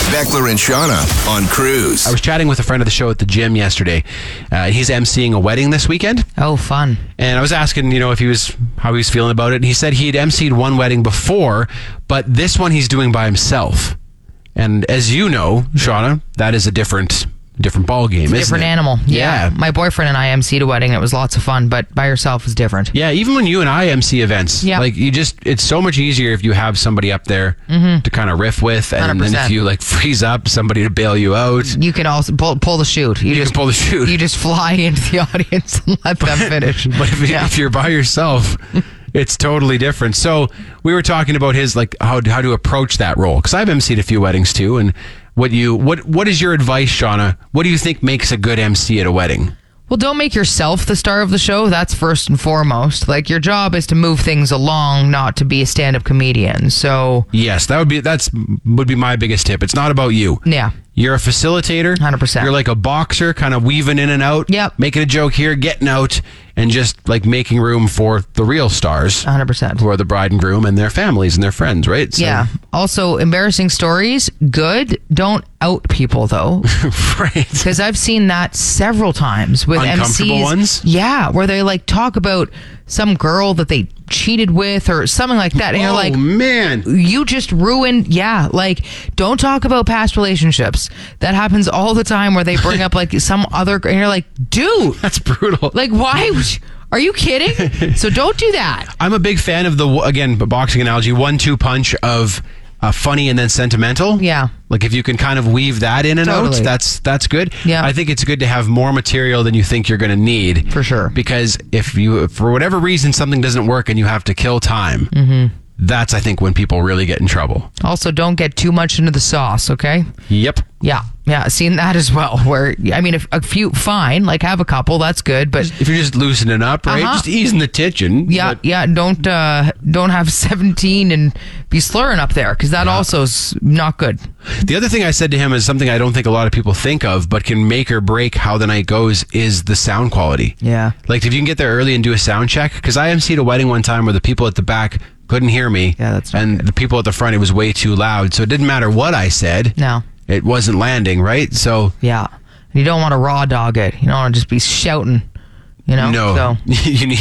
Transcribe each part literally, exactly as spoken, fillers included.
Beckler and Shauna on Cruise. I was chatting with a friend of the show at the gym yesterday. Uh, he's emceeing a wedding this weekend. Oh, fun. And I was asking, you know, if he was, how he was feeling about it. And he said he'd emceed one wedding before, but this one he's doing by himself. And as you know, Shauna, that is a different different ball game, isn't Different it? animal. Yeah. Yeah. My boyfriend and I emceed a wedding. It was lots of fun, but by yourself is different. Yeah, even when you and I M C events, Yeah. like you just, it's so much easier if you have somebody up there to kind of riff with, and one hundred then percent. if you like freeze up, somebody to bail you out. You can also pull, pull the chute. You, You just can pull the chute. You just fly into the audience and let them finish. But if, Yeah. if you're by yourself, it's totally different. So we were talking about his like how how to approach that role, because I've emceed a few weddings too. And what you what what is your advice, Shauna? What do you think makes a good M C at a wedding? Well, don't make yourself the star of the show. That's first and foremost. Like, your job is to move things along, not to be a stand-up comedian. So, Yes, that would be that's would be my biggest tip. It's not about you. yeah. You're a facilitator. one hundred percent. You're like a boxer, kind of weaving in and out. Yep. Making a joke here, getting out, and just like making room for the real stars, one hundred percent. who are the bride and groom and their families and their friends, right? So- Yeah. Also, embarrassing stories, good. Don't out people, though. right. Because I've seen that several times with Uncomfortable M Cs. ones? Yeah, where they like talk about some girl that they cheated with or something like that. And you're oh, like, man. you just ruined, yeah, like, don't talk about past relationships. That happens all the time where they bring up like some other, and you're like, dude, That's brutal. like, why would you, are you kidding? So don't do that. I'm a big fan of the, again, boxing analogy, one two punch of uh, funny and then sentimental. Yeah. Like if you can kind of weave that in and Totally. out, that's that's good. Yeah. I think it's good to have more material than you think you're going to need. For sure. Because if you, if for whatever reason, something doesn't work and you have to kill time, Mm-hmm. that's, I think, when people really get in trouble. Also, don't get too much into the sauce, okay? Yep. Yeah. Yeah. Seen that as well. Where, I mean, if a few, fine, like have a couple, that's good. But If you're just loosening up, right? Uh-huh. Just easing the tension. yeah, But- yeah, don't uh, don't have seventeen and be slurring up there, because that also is not good. The other thing I said to him is something I don't think a lot of people think of, but can make or break how the night goes, is the sound quality. Yeah. Like if you can get there early and do a sound check, because I emceed a wedding one time where the people at the back couldn't hear me. Yeah, that's not and the people at the front, it was way too loud. So it didn't matter what I said. No. It wasn't landing, right? So Yeah. You don't want to raw dog it. You don't want to just be shouting, you know? no. So you need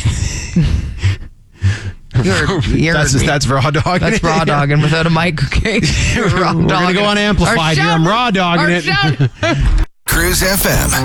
you're, you're, that's that's raw dogging. that's it. raw dogging without a mic, okay? You're raw We're gonna dogging go it. on amplified Or here. I'm shout- raw dogging or it. shout. Cruise F M.